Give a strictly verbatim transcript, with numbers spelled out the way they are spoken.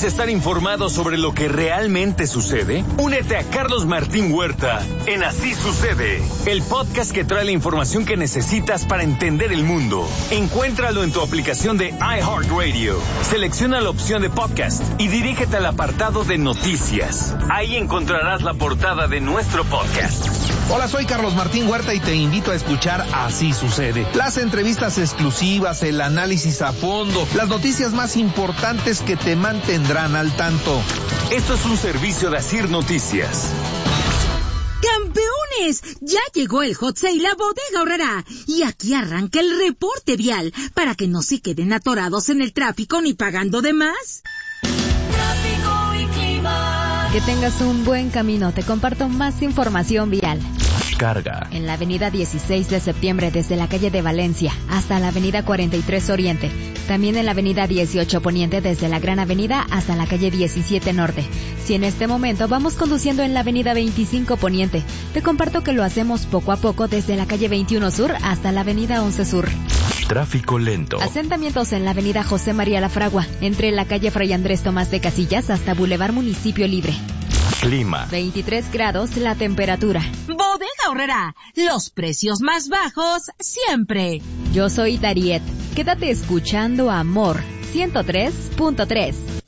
¿Quieres estar informado sobre lo que realmente sucede? Únete a Carlos Martín Huerta en Así Sucede, el podcast que trae la información que necesitas para entender el mundo. Encuéntralo en tu aplicación de iHeartRadio. Selecciona la opción de podcast y dirígete al apartado de noticias. Ahí encontrarás la portada de nuestro podcast. Hola, soy Carlos Martín Huerta y te invito a escuchar Así Sucede. Las entrevistas exclusivas, el análisis a fondo, las noticias más importantes que te mantendrán al tanto. Esto es un servicio de Asir Noticias. ¡Campeones! Ya llegó el Hot Sale a Bodega Aurrerá. Y aquí arranca el reporte vial para que no se queden atorados en el tráfico ni pagando de más. Tráfico y clima. Que tengas un buen camino. Te comparto más información vial. Carga. En la avenida dieciséis de septiembre desde la calle de Valencia hasta la avenida cuarenta y tres Oriente. También en la avenida dieciocho Poniente desde la Gran Avenida hasta la calle diecisiete Norte. Si en este momento vamos conduciendo en la avenida veinticinco Poniente, te comparto que lo hacemos poco a poco desde la calle veintiuno Sur hasta la avenida once Sur. Tráfico lento. Asentamientos en la avenida José María La Fragua, entre la calle Fray Andrés Tomás de Casillas hasta Boulevard Municipio Libre. Clima. veintitrés grados la temperatura. Bodega Aurrerá, los precios más bajos siempre. Yo soy Dariet. Quédate escuchando Amor ciento tres punto tres.